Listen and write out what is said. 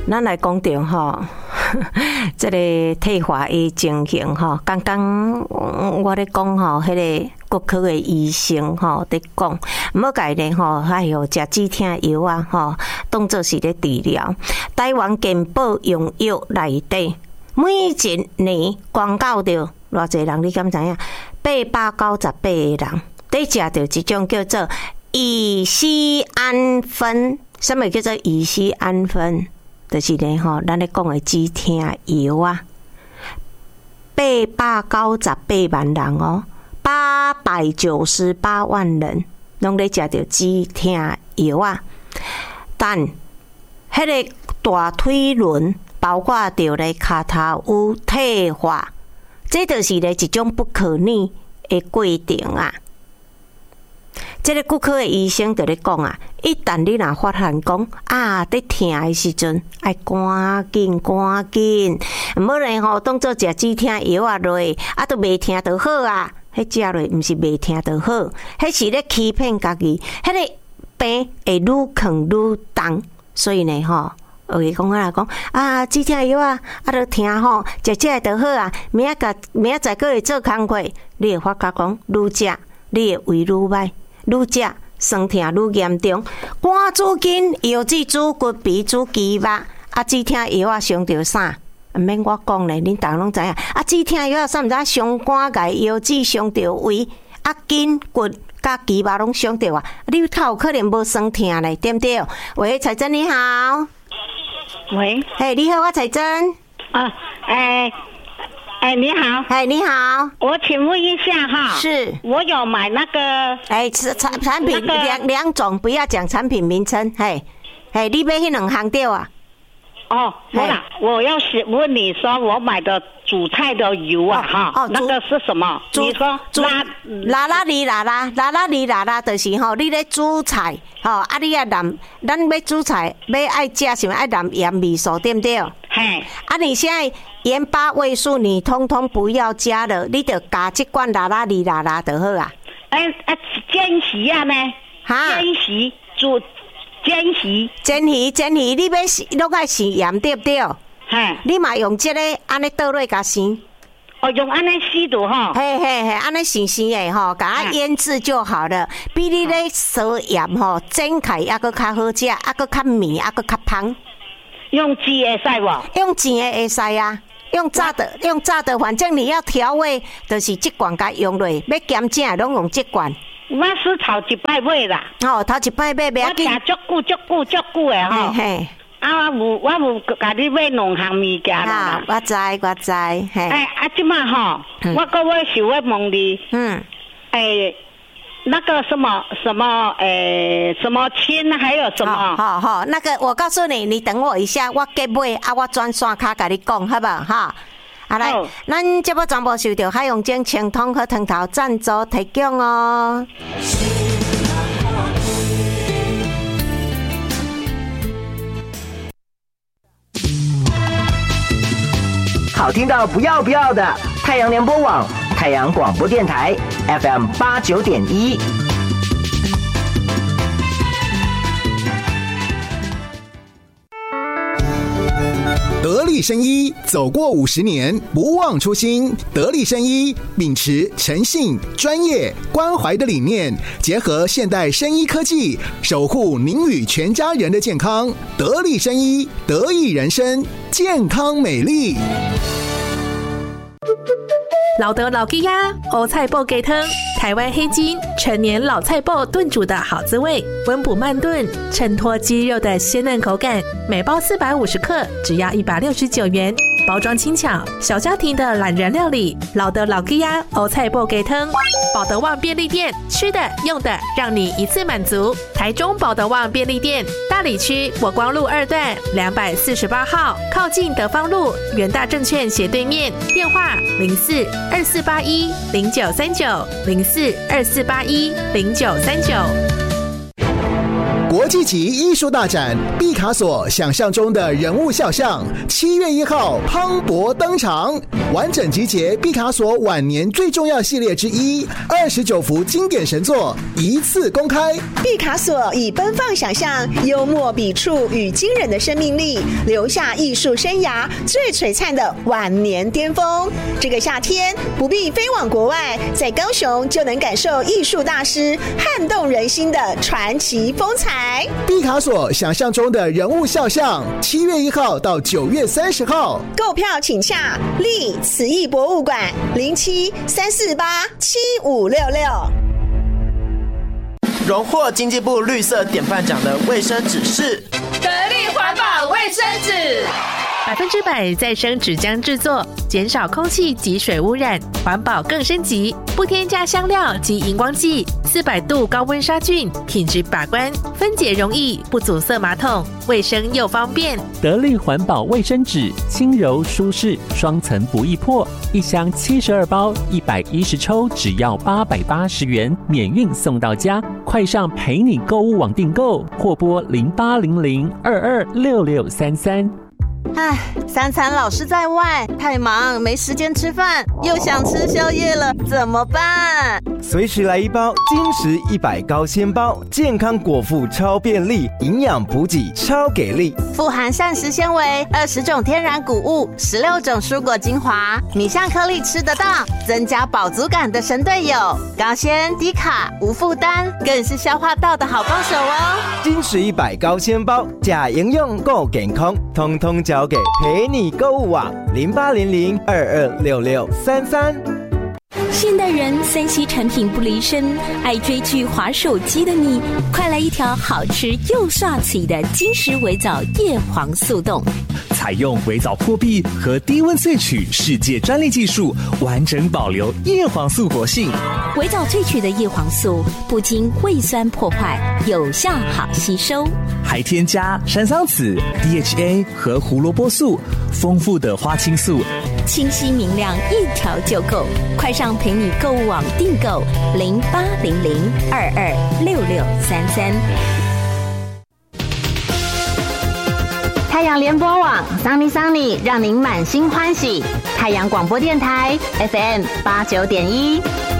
咱来讲到吼，这个退化的情形吼，刚刚我咧讲吼，迄个骨科的医生吼在讲，唔好家咧吼，还有食止痛药啊吼，当作是咧治疗。台湾健保用药内底，每一年光告着偌济人，你敢知影？898个人，得食着一种叫做乙酰氨酚。什么叫做乙酰氨酚？就是咧吼，咱咧讲的止痛药啊，898万人哦，898万人拢咧食着止痛药啊。但迄个大腿轮，包括着咧骹头有退化，这就是咧一种不可逆的过程啊。这个骨科的医生就咧讲啊，一旦你若发现讲啊，在痛的时阵，爱赶紧，唔好咧吼，当做食止痛药啊落，啊都袂痛就好啊。迄食落毋是袂痛就好，迄是咧欺骗家己，迄个病会愈扛愈重。所以呢吼，有讲啊讲啊，止痛药啊，啊都痛吼，食就好啊。明仔载搁会做工课，你会发觉讲愈食，你的胃愈歹。愈食酸痛愈严重，肝主筋、腰子主骨、皮主肌肉，啊，止痛药啊伤着啥？毋免我讲咧，恁逐个拢知影。啊，止痛药啊，啥毋知伤肝癌、腰子伤着胃，啊，筋骨甲肌肉拢伤着啊。你较有可能无酸痛咧，对不对？喂，彩珍你好。 喂， 嘿，你好，我彩珍。 啊，你好， 你好， 我请问一下哈， 是我有买那个， 产品两种，不要讲产品名称，嘿，你买迄两项对啊？ 哦，我要是问你说，我买的煮菜的油啊，哈，那个是什么？你说拉拉，就是吼，你咧煮菜，吼，啊，你要淋，咱要煮菜，要爱食什么？爱淋盐味素，对不对？ 嘿， 啊，你现在盐巴味素你通通不要加了，你就加这罐拉拉就好啊。 煎鱼啊呢？哈，煎鱼，你要拢爱生盐对不对？ 嘿， 你嘛用这个安尼倒落甲生。 哦，用安尼生就好。 嘿，安尼生的吼，甲它腌制就好了。比你咧烧盐吼煎开还佫较好食，还佫较绵，还佫较香。 用煎会使无？ 用煎的会使啊，用炸的，反正你要调味，就是这罐甲用落，要咸正拢用这罐。 我是头一摆买啦。 哦，头一摆买， 我听足久的吼。 嘿。 啊，我有甲你买两项物件啦。 我知，嘿。 即马吼，我各位想要问你，那个什么亲，还有什么？ 好，那个我告诉你，你等我一下，我结尾啊，我转线卡甲你讲，好不好？哈。来，咱节目全部受到海洋精清通和汤头赞助提供哦。 好听到不要的太阳联播网、太阳广播电台 FM89.1。 得力生医走过50年，不忘初心。得力生医秉持诚信、专业、关怀的理念，结合现代生医科技，守护您与全家人的健康。得力生医，得益人生，健康美丽。 老德老鸡鸭欧菜脯鸡汤，台湾黑金陈年老菜脯炖煮的好滋味，温补慢炖，衬托鸡肉的鲜嫩口感。每包450克，只要169元。包装轻巧，小家庭的懒人料理。老德老鸡鸭欧菜脯鸡汤，保德旺便利店，吃的用的让你一次满足。台中保德旺便利店，大里区国光路2段248号，靠近德芳路元大证券斜对面。电话04248109390424810939。 国际级艺术大展毕卡索想象中的人物肖像7月1号磅礴登场，完整集结毕卡索晚年最重要系列之一，29幅经典神作一次公开。 毕卡索以奔放想象、幽默笔触与惊人的生命力，留下艺术生涯最璀璨的晚年巅峰。这个夏天不必飞往国外，在高雄就能感受艺术大师撼动人心的传奇风采。 毕卡索想象中的人物肖像，7月1号到9月30号， 购票请洽立慈艺博物馆07-348-7566。 荣获经济部绿色典范奖的卫生纸是得力环保卫生纸 ，100%再生纸浆制作，减少空气及水污染，环保更升级，不添加香料及荧光剂，400度高温杀菌，品质把关，分解容易，不阻塞马桶，卫生又方便。 得力环保卫生纸，轻柔舒适，双层不易破，一箱72包，110抽，只要880元，免运送到家。快上陪你购物网订购，或拨0800226633。 3餐老是在外，太忙没时间吃饭，又想吃宵夜了，怎么办？ 随时来一包金石100高纤包，健康果腹超便利，营养补给超给力， 富含膳食纤维，20种天然谷物，16种蔬果精华，米香颗粒吃得到，增加饱足感的神队友，高纤低卡无负担，更是消化道的好帮手哦。 金石100高纤包，假营养够健康，通通交给陪你购物网0800226633。 现代人3C 产品不离身，爱追剧滑手机的你，快来一条好吃又刷嘴的金石微藻叶黄素冻， 采用微藻破壁和低温萃取世界专利技术，完整保留叶黄素活性。 微藻萃取的叶黄素不经胃酸破坏，有效好吸收， 还添加山桑子、DHA 和胡萝卜素，丰富的花青素， 清晰明亮，一条就够。快上陪你购物网订购0800226633。 太阳联播网桑尼桑尼，让您满心欢喜。太阳广播电台 FM89.1。